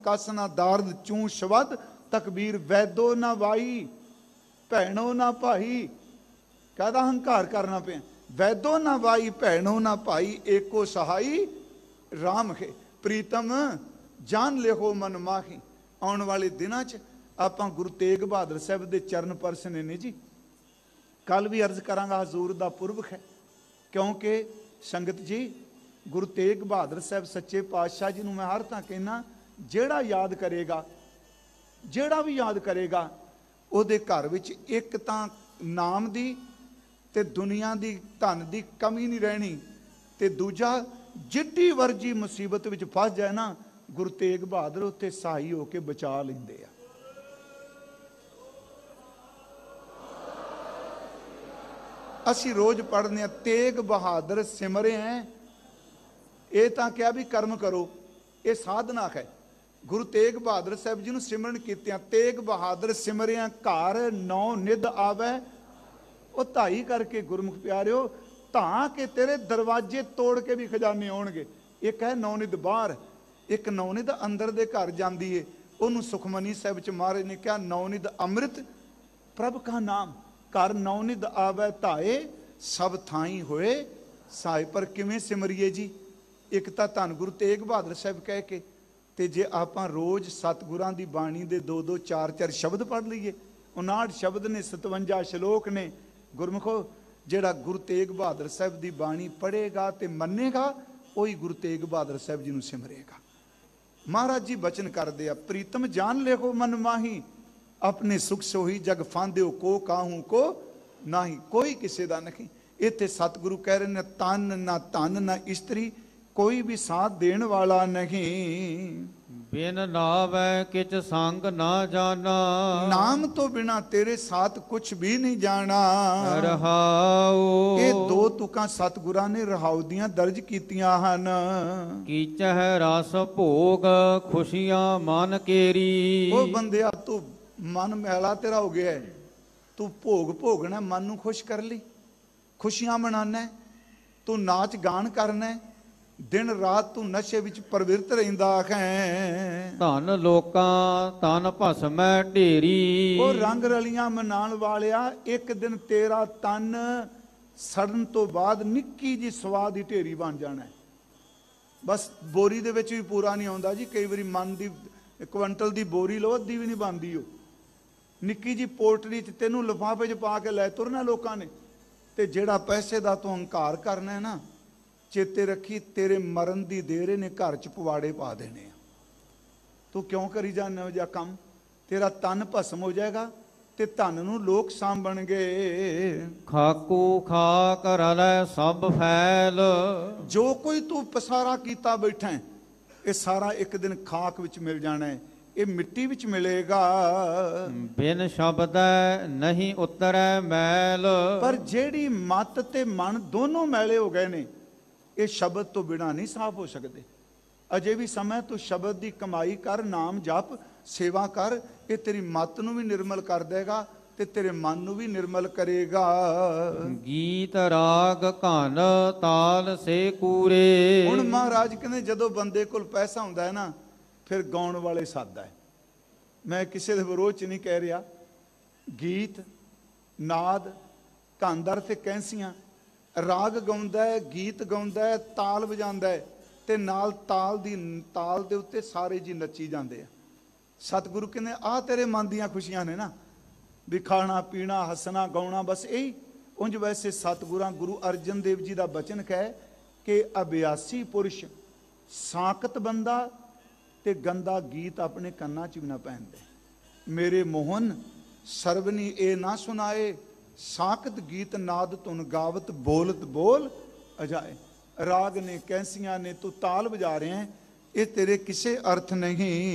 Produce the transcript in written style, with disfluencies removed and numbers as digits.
कस ना दार्द चूं शबद तकबीर वैदो ना वाई भैणो ना भाई। कहदा हंकार करना पे वैदो ना वाई भैणो ना भाई एको सहाई राम है प्रीतम जान लिखो मन माही। आने वाले दिनों च आपां गुरु तेग बहादुर साहब के चरण परसने ने जी। कल भी अर्ज करांगा हजूर दा पुरब है क्योंकि संगत जी गुरु तेग बहादुर साहब सच्चे पातशाह जी नूं मैं हर तां कहना ਜਿਹੜਾ याद करेगा ਜਿਹੜਾ भी याद करेगा ਉਹਦੇ घर ਵਿੱਚ एक ਤਾਂ नाम ਦੀ ਤੇ ਦੁਨੀਆ ਦੀ ਧਨ ਦੀ ਕਮੀ ਨਹੀਂ ਰਹਿਣੀ ਤੇ ਦੂਜਾ ਜਿੱਡੀ ਵਰਜੀ ਮੁਸੀਬਤ ਵਿੱਚ ਫਸ ਜਾਏ ਨਾ ਗੁਰੂ ਤੇਗ ਬਹਾਦਰ ਉੱਤੇ ਸਹਾਈ ਹੋ ਕੇ ਬਚਾ ਲੈਂਦੇ ਆ। ਅਸੀਂ ਰੋਜ਼ ਪੜ੍ਹਨੇ ਆ ਤੇਗ ਬਹਾਦਰ ਸਿਮਰੇ ਹੈ ਇਹ ਤਾਂ ਕਿਹਾ ਵੀ ਕਰਮ ਕਰੋ ਇਹ ਸਾਧਨਾ ਹੈ। गुरु तेग बहादुर साहब जी ने सिमरन कीतियां तेग बहादुर सिमरिया घर नौ निध आवे वो धाई करके गुरमुख प्यारिओ धा के तेरे दरवाजे तोड़ के भी खजाने आउणगे। एक है नौनिध बाहर एक नौनिध अंदर दे घर जांदी है उन्होंने सुखमनी साहब च महाराज ने कहा नौनिध अमृत प्रभ का नाम घर नौनिध आवे धाए सब थाई होए साए। पर किवें सिमरिए जी एक तां धन गुरु तेग बहादुर साहब कह के ਤੇ ਜੇ ਆਪਾਂ ਰੋਜ਼ ਸਤਿਗੁਰਾਂ ਦੀ ਬਾਣੀ ਦੇ 2-2 4-4 ਸ਼ਬਦ ਪੜ੍ਹ ਲਈਏ 59 ਸ਼ਬਦ ਨੇ 57 ਸ਼ਲੋਕ ਨੇ ਗੁਰਮੁਖੋ ਜਿਹੜਾ ਗੁਰੂ ਤੇਗ ਬਹਾਦਰ ਸਾਹਿਬ ਦੀ ਬਾਣੀ ਪੜ੍ਹੇਗਾ ਤੇ ਮੰਨੇਗਾ ਉਹੀ ਗੁਰੂ ਤੇਗ ਬਹਾਦਰ ਸਾਹਿਬ ਜੀ ਨੂੰ ਸਿਮਰੇਗਾ। ਮਹਾਰਾਜ ਜੀ ਬਚਨ ਕਰਦੇ ਆ ਪ੍ਰੀਤਮ ਜਾਨ ਲਿਖੋ ਮਨ ਮਾਹੀ ਆਪਣੇ ਸੁਖ ਸੋਹੀ ਜਗ ਫਾਂਦਿਓ ਕੋ ਕਾਹੂ ਕੋ ਨਾਹੀ ਕੋਈ ਕਿਸੇ ਦਾ ਨਹੀਂ। ਇੱਥੇ ਸਤਿਗੁਰੂ ਕਹਿ ਰਹੇ ਨੇ ਤਨ ਨਾ ਧਨ ਨਾ ਇਸਤਰੀ कोई भी साथ देने वाला नहीं। बिन नावै किच संग ना जाना नाम तो बिना तेरे साथ कुछ भी नहीं जाना। रहाओ ये दो तुकां सतगुरां ने रहाओ दियां दर्ज कीतियां हन। कीचह रस भोग खुशियां मन केरी। ओ बंदिया तू मन मैला तेरा हो गया है तू भोग भोगना मन नूं खुश कर ली खुशियां मनाना तू नाच गान करना दिन रात तू नशे विच प्रवृत्त रहिंदा है। धन लोकां तन भस्मै ढेरी। ओ रंग रलियां मनाण वालिया एक दिन तेरा तन सड़न तो बाद निक्की जी स्वाद की ढेरी बन जाना है। बस बोरी दे विच भी पूरा नहीं आउंदा जी। कई वारी मन दी क्विंटल दी बोरी लो अद्धी भी नहीं बनदी। ओ निक्की जी पोल्ट्री च तैनूं लिफाफे च पा के लै तुरना लोकां ने ते जिहड़ा पैसे दा तूं हंकार करना है ना चेते रखी तेरे मरण की देर ने घर च पवाड़े पा देने। तू क्यों करी जाने जा कम तेरा तन भस्म हो जाएगा ते धन नूं लोक सांभणगे। खाकू खा कर लै सब फैल। जो कोई तू पसारा कीता बैठा है ये सारा एक दिन खाक विच मिल जाना है ये मिट्टी विच मिलेगा। बिन शब्द नहीं उतरै मैल। पर जेड़ी मत ते मन दोनों मैले हो गए ने ये शब्द तो बिना नहीं साफ हो सकते। अजे भी समय तू शब्द की कमाई कर नाम जप सेवा कर ये तेरी मत नूं भी निर्मल कर देगा ते तेरे मन नूं भी निर्मल करेगा। गीत राग घन ताल से कूरे। हुण महाराज कहंदे जदों बंदे कोल पैसा हुंदा है ना फिर गाउण वाले सादा है। मैं किसी दे विरोध च नहीं कह रहा। गीत नाद धन दर ते कैंसियां राग गाउंदा है गीत गाउंदा है ताल वजांदा है ते नाल ताल दे उत्ते सारे जी नच्ची जांदे आ। सतगुरु कहंदे आ तेरे मन दीयां खुशियां ने ना भी खाना पीना हसना गाउना बस यही। उंज वैसे सतगुरां गुरु अर्जन देव जी का बचन है कि अभ्यासी पुरुष साकत बंदा ते गंदा गीत अपने कन्ना च भी ना पहनदे। मेरे मोहन सरवनी ए ना सुनाए साकत गीत नाद तुन गावत बोलत बोल अजाए। राग ने कैंसियां ने तू ताल बजा रहे हैं ये तेरे किसे अर्थ नहीं।